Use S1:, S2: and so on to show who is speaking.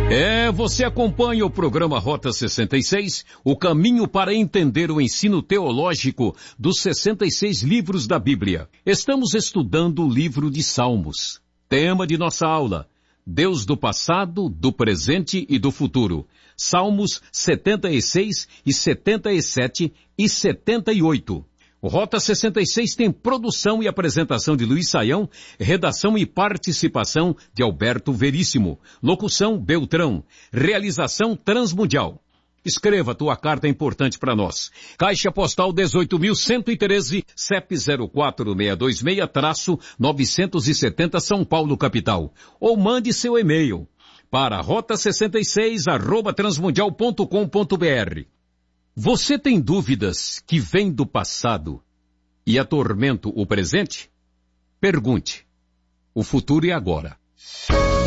S1: Você acompanha o programa Rota 66, o caminho para entender o ensino teológico dos 66 livros da Bíblia. Estamos estudando o livro de Salmos. Tema de nossa aula: Deus do passado, do presente e do futuro. Salmos 76 e 77 e 78. O Rota 66 tem produção e apresentação de Luiz Saião, redação e participação de Alberto Veríssimo, locução Beltrão, realização Transmundial. Escreva tua carta importante para nós. Caixa Postal 18.113, CEP 04626-970 São Paulo, capital. Ou mande seu e-mail para rota66@transmundial.com.br. Você tem dúvidas que vêm do passado e atormentam o presente? Pergunte. O futuro é agora.